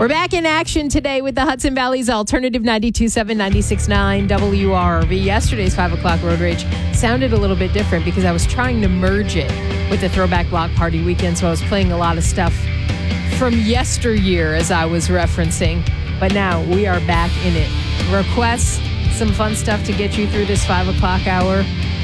We're back in action today with the Hudson Valley's Alternative 92.7, 96.9 WRV. Yesterday's 5 o'clock Road Rage sounded a little bit different because I was trying to merge it with the Throwback Block Party weekend, so I was playing a lot of stuff from yesteryear as I was referencing. But now we are back in it. Request some fun stuff to get you through this 5 o'clock hour.